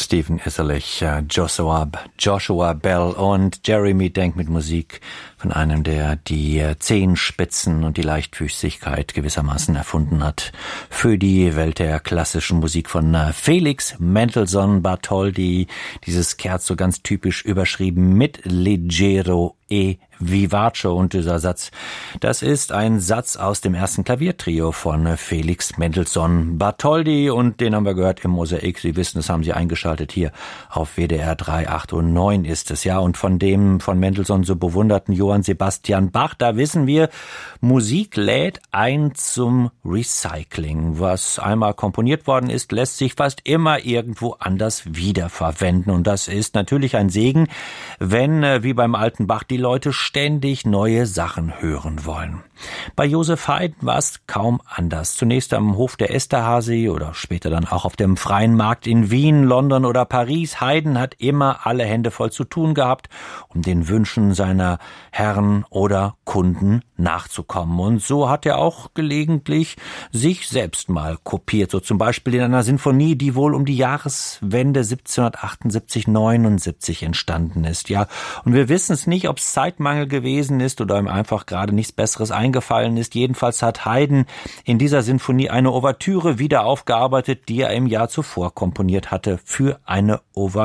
Stephen Isserlich, Joshua Bell und Jeremy Denk mit Musik von einem, der die Zehenspitzen und die Leichtfüßigkeit gewissermaßen erfunden hat für die Welt der klassischen Musik von Felix Mendelssohn Bartholdy. Dieses Scherzo ganz typisch überschrieben mit Leggero e vivace, und dieser Satz, das ist ein Satz aus dem ersten Klaviertrio von Felix Mendelssohn Bartholdy, und den haben wir gehört im Mosaik. Sie wissen, das haben Sie eingeschaltet hier auf WDR 3, 8 und 9 ist es, ja, und von dem von Mendelssohn so bewunderten Johann Sebastian Bach, da wissen wir, Musik lädt ein zum Recycling. Was einmal komponiert worden ist, lässt sich fast immer irgendwo anders wiederverwenden, und das ist natürlich ein Segen, wenn, wie beim alten Bach, die Leute ständig neue Sachen hören wollen. Bei Joseph Haydn war es kaum anders. Zunächst am Hof der Esterhazy oder später dann auch auf dem freien Markt in Wien, London oder Paris. Haydn hat immer alle Hände voll zu tun gehabt, um den Wünschen seiner Herren oder Kunden nachzukommen. Und so hat er auch gelegentlich sich selbst mal kopiert. So zum Beispiel in einer Sinfonie, die wohl um die Jahreswende 1778/79 entstanden ist. Ja, und wir wissen es nicht, ob es Zeitmangel gewesen ist oder ihm einfach gerade nichts Besseres eingefallen ist. Jedenfalls hat Haydn in dieser Sinfonie eine Ouvertüre wieder aufgearbeitet, die er im Jahr zuvor komponiert hatte für eine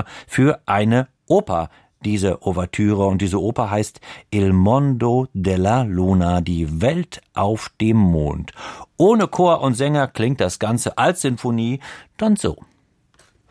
Oper. Diese Ouvertüre, und diese Oper heißt Il Mondo della Luna, die Welt auf dem Mond. Ohne Chor und Sänger klingt das Ganze als Sinfonie dann so.